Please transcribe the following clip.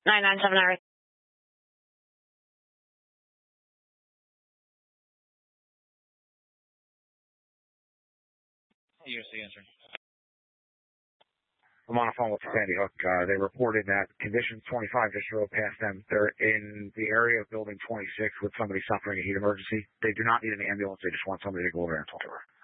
997 Earth. Here's the answer. I'm on the phone with Sandy Hook. They reported that condition 25 just drove past them. They're in the area of building 26 with somebody suffering a heat emergency. They do not need an ambulance. They just want somebody to go over there and talk to her.